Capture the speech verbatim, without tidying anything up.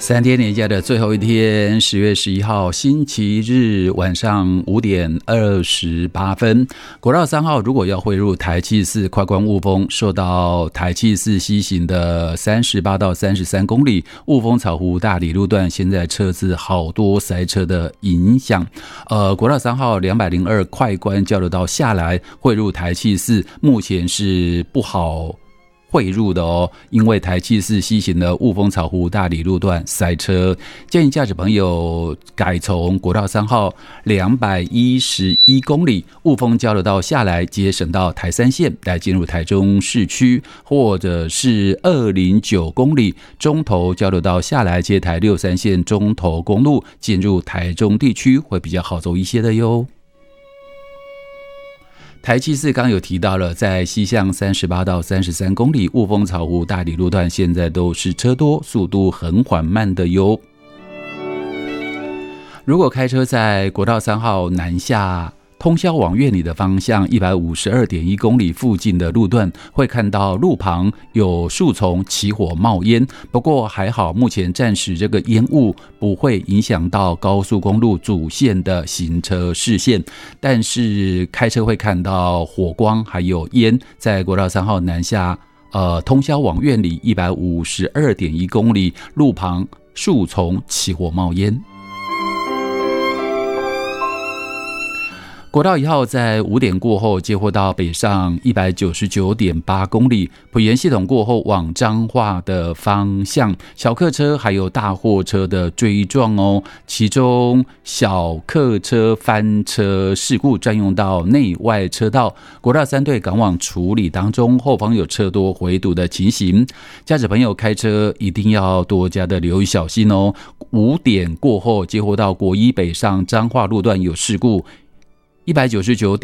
三天连假的最后一天，十月十一号星期日晚上五点二十八分，国道三号如果要汇入台七四快关雾峰，受到台七四西行的三十八到三十三公里雾峰草湖大里路段，现在车子好多塞车的影响。呃，国道三号两百零二快关交流道下来汇入台七四，目前是不好汇入的哦，因为台七四西行的雾峰草湖大里路段塞车，建议驾驶朋友改从国道三号两百一十一公里雾峰交流道下来，节省到台三线来进入台中市区，或者是二百零九公里中投交流道下来接台六三线中投公路进入台中地区，会比较好走一些的哟。台七四刚有提到了，在西向三十八到三十三公里雾峰草湖大里路段现在都是车多，速度很缓慢的哟。如果开车在国道三号南下通霄往苑里的方向 一百五十二点一公里附近的路段，会看到路旁有树丛起火冒烟，不过还好目前暂时这个烟雾不会影响到高速公路主线的行车视线，但是开车会看到火光还有烟，在国道三号南下呃，通霄往苑里 一百五十二点一公里路旁树丛起火冒烟。国道一号在五点过后接获到北上 一百九十九点八公里，埔盐系统过后往彰化的方向，小客车还有大货车的追撞哦，其中小客车翻车事故占用到内外车道，国道三队赶往处理当中，后方有车多回堵的情形，驾驶朋友开车一定要多加的留意小心哦。五点过后接获到国一北上彰化路段有事故，一百九十九